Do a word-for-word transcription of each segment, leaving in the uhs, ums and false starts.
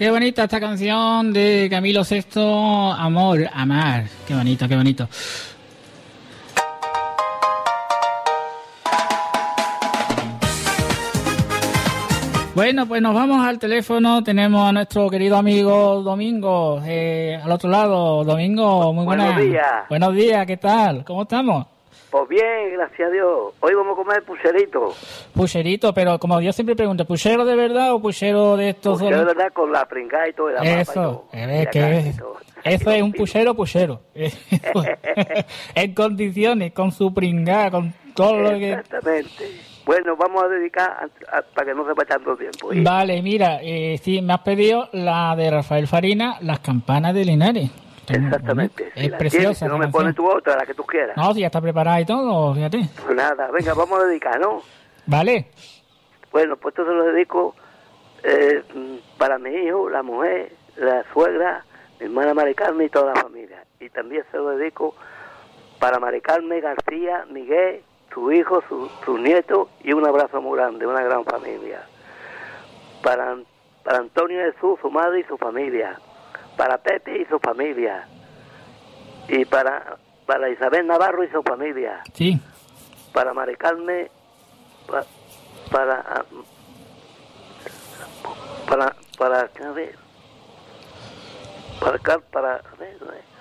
Qué bonita esta canción de Camilo Sesto, Amor, Amar. Qué bonito, qué bonito. Bueno, pues nos vamos al teléfono. Tenemos a nuestro querido amigo Domingo eh, al otro lado. Domingo, muy buenas. Buenos días. Buenos días, ¿qué tal? ¿Cómo estamos? Pues bien, gracias a Dios. Hoy vamos a comer pucherito. Pucherito, pero como yo siempre pregunto, ¿puchero de verdad o puchero de estos? Puchero de verdad con la pringada y todo. Y la eso, papa y todo. Es que es, eso es un puchero, puchero. En condiciones, con su pringada, con todo lo que... Exactamente. Bueno, vamos a dedicar a, a, para que no se vaya tanto tiempo. ¿eh? Vale, mira, eh, sí, me has pedido la de Rafael Farina, Las campanas de Linares. Exactamente. Es preciosa. Si no me pones tu otra, la que tú quieras. No, si ya está preparada y todo, fíjate. Pues nada, venga, vamos a dedicar, ¿no? Vale. Bueno, pues esto se lo dedico eh, para mi hijo, la mujer, la suegra, mi hermana Mari Carmen y toda la familia. Y también se lo dedico para Mari Carmen, García, Miguel, su hijo, su, su nieto, y un abrazo muy grande, una gran familia. Para, para Antonio Jesús, su madre y su familia. Para Pepe y su familia. Y para, para Isabel Navarro y su familia. Sí. Para Mari Carmen, para, para, para, para, a ver, para, para, para, a ver, a ver.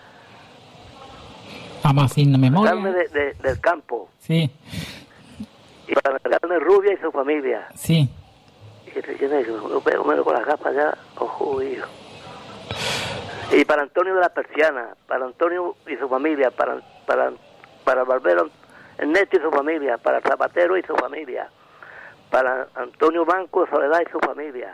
Vamos haciendo memoria. Carmen de, de, del campo. Sí. Y para Carmen Rubia y su familia. Sí. Y que tiene que lo pego menos con las gafas ya, ojo, hijo. Y para Antonio de la Persiana, para Antonio y su familia, para para para Barbero Ernesto y su familia, para Zapatero y su familia, para Antonio Banco, Soledad y su familia.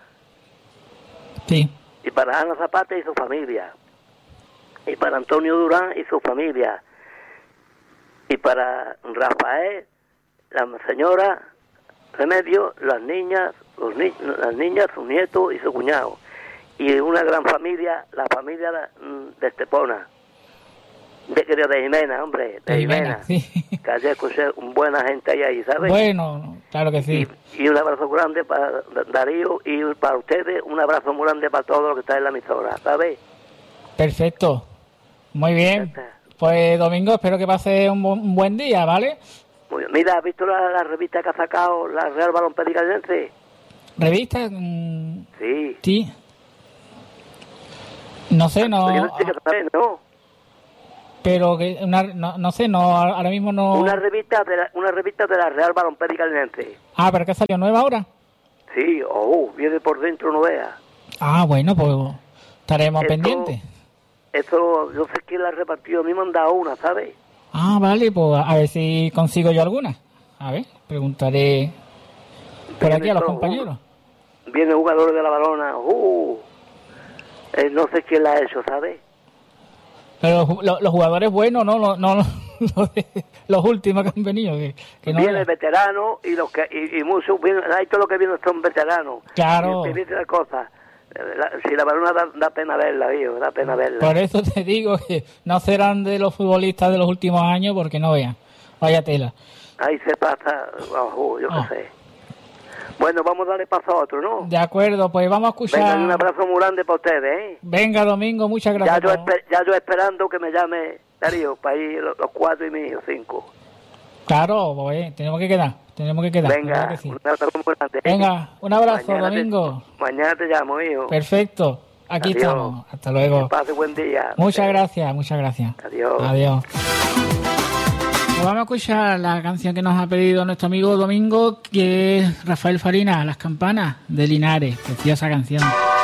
Sí. Y para Ana Zapata y su familia. Y para Antonio Durán y su familia. Y para Rafael, la señora Remedio, las niñas, los ni las niñas, su nieto y su cuñado. Y una gran familia, la familia de Estepona. De, de, de Jimena, hombre, de, de Jimena. Jimena sí. Que ayer escuché buena gente ahí, ahí, ¿sabes? Bueno, claro que sí. Y, y un abrazo grande para Darío y para ustedes, un abrazo muy grande para todos los que están en la emisora, ¿sabes? Perfecto. Muy bien. Pues Domingo, espero que pase un, bu un buen día, ¿vale? Muy bien. Mira, ¿has visto la, la revista que ha sacado la Real Balón Pedicalense? ¿Revista? Mm, sí. Sí. No sé, no... Yo no, sé qué no. Pero que una, no, no sé, no ahora mismo no... Una revista de la, una revista de la Real Balón Pedicalense. Ah, ¿pero qué salió nueva ahora? Sí, oh, viene por dentro, no veas. Ah, bueno, pues estaremos Esto, pendientes. Eso, yo sé quién la ha repartido, a mí me han dado una, ¿sabes? Ah, vale, pues a ver si consigo yo alguna. A ver, preguntaré por aquí a los compañeros. Viene jugadores de la Balona, uh, eh, no sé quién la ha hecho, ¿sabes? Pero lo, los jugadores buenos, no, no, no, los, los últimos que han venido. Que, que no viene veteranos y los que y, y muchos, vienen, ahí todo lo que vienen son veteranos. Claro. Y, y la cosa. La, si la Balona da, da pena verla, tío, da pena verla. Por eso te digo que no serán de los futbolistas de los últimos años, porque no vean. Vaya tela. Ahí se pasa, ojo, yo oh. qué sé. Bueno, vamos a darle paso a otro, ¿no? De acuerdo, pues vamos a escuchar... Venga, un abrazo muy grande para ustedes, ¿eh? Venga, Domingo, muchas gracias. Ya yo, esper ya yo esperando que me llame Darío, para ir los, los cuatro y medio, cinco. Claro, pues tenemos que quedar, tenemos que quedar. Venga, que sí. un abrazo muy grande. Venga, un abrazo, mañana Domingo. Te, mañana te llamo, hijo. Perfecto, aquí Adiós. estamos. Hasta luego. Que pase buen día. Muchas okay. gracias, muchas gracias. Adiós. Adiós. Pues vamos a escuchar la canción que nos ha pedido nuestro amigo Domingo, que es Rafael Farina, Las campanas de Linares. Preciosa canción.